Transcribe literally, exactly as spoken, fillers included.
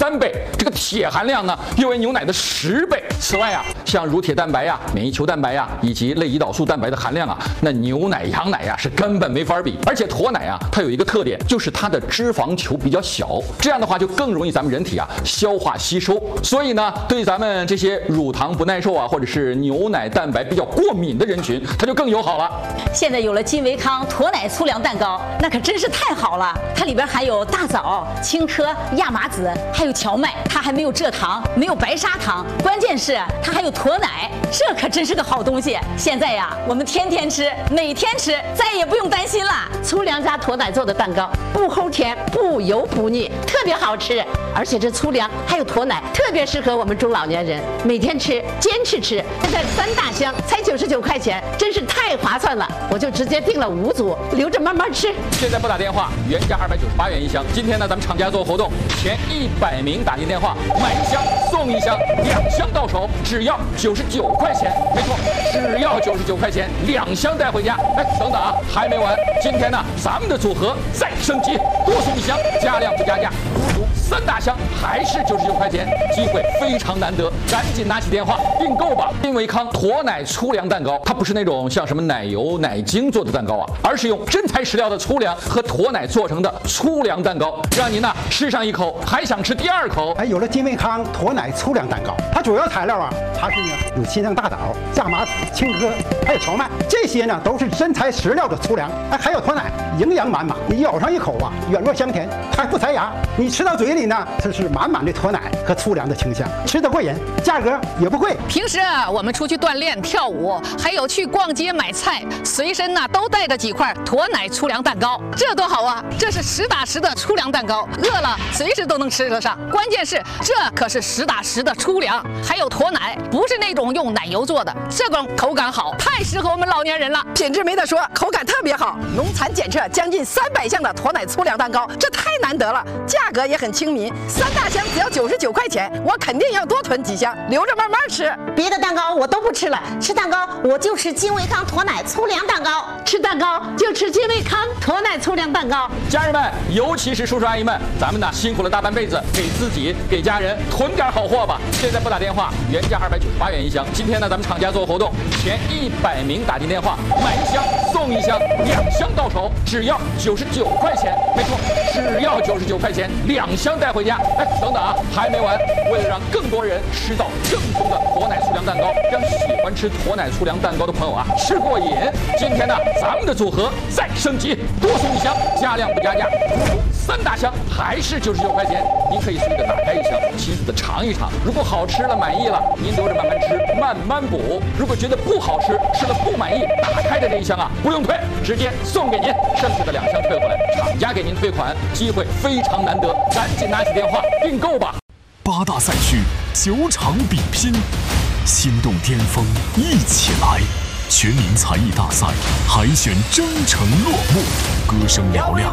三倍，这个铁含量呢又为牛奶的十倍。此外啊，像乳铁蛋白呀、免疫球蛋白呀以及类胰岛素蛋白的含量啊，那牛奶、羊奶呀是根本没法比。而且驼奶啊，它有一个特点，就是它的脂肪球比较小，这样的话就更容易咱们人体啊消化吸收。所以呢，对咱们这些乳糖不耐受啊，或者是牛奶蛋白比较过敏的人群，它就更友好了。 现在有了金维康驼奶粗粮蛋糕，那可真是太好了！它里边含有大枣、青稞、亚麻籽，还有荞麦，它还没有蔗糖，没有白砂糖，关键是它还有驼奶，这可真是个好东西。现在呀，我们天天吃，每天吃，再也不用担心了。 粗粮加驼奶做的蛋糕，不齁甜，不油不腻，特别好吃。而且这粗粮还有驼奶，特别适合我们中老年人每天吃，坚持吃。现在三大箱才九十九块钱，真是太划算了，我就直接订了五组，留着慢慢吃。 现在拨打电话，原价二百九十八元一箱。今天呢，咱们厂家做活动，前一百名打进电话买一箱送一箱，两箱到手只要九十九块钱。没错，只要九十九块钱，两箱带回家。哎，等等啊，还没完！今天呢，咱们的组合再升级，多送一箱，加量不加价，五组三大箱还是九十九块钱，机会非常难得，赶紧拿起电话订购吧！金维康驼奶粗粮蛋糕，它不是那种像什么奶油、奶精做的蛋糕啊，而是用真材实料的粗粮和驼奶做成的粗粮蛋糕，让您呢吃上一口还想吃第二口。 哎，有了金维康驼奶粗粮蛋糕，它主要材料啊，它是呢有新疆大枣、亚麻籽、青稞，还有荞麦，这些呢都是真材实料的粗粮。哎，还有驼奶，营养满满，你咬上一口啊，软糯香甜，还不塞牙。你吃到嘴里呢，这是满满的驼奶和粗粮的清香，吃得过瘾，价格也不贵。 平时啊，我们出去锻炼、跳舞，还有去逛街买菜，随身呢都带着几块驼奶粗粮蛋糕，这多好啊！这是实打实的粗粮蛋糕，饿了随时都能吃得上。关键是这可是实打实的粗粮，还有驼奶，不是那种用奶油做的，这种口感好，太适合我们老年人了。 品质没得说，口感特别好，农残检测将近三百项的驼奶粗粮蛋糕，这太难得了，价格也很亲民，三大箱只要九十九块钱，我肯定要多囤几箱，留着慢慢吃。 别的蛋糕我都不吃了，吃蛋糕我就吃金维康驼奶粗粮蛋糕， 吃蛋糕就吃金维康驼奶粗粮蛋糕。 家人们，尤其是叔叔阿姨们，咱们呢辛苦了大半辈子，给自己给家人囤点好货吧。现在拨打电话，原价二百九十八元一箱。今天呢，咱们厂家做活动，前一百名打进电话买一箱送一箱，两箱到手只要九十九块钱。没错，只要九十九块钱，两箱带回家。哎，等等啊，还没完！为了让更多人吃到正宗的驼奶粗粮蛋糕，让喜欢吃驼奶粗粮蛋糕的朋友啊吃过瘾，今天呢，咱们的组合再升级，多送一箱，加量不加价，三大箱还是九十九块钱。您可以随着打开一箱，亲自的尝一尝。如果好吃了满意了，您留着慢慢吃，慢慢补。如果觉得不好吃，吃了不满意，打开的这一箱啊不用退，直接送给您，剩下的两箱退回来，厂家给您退款，机会非常难得，赶紧拿起电话订购吧。 八大赛区九场比拼，心动巅峰一起来！全民才艺大赛海选征程落幕，歌声嘹亮。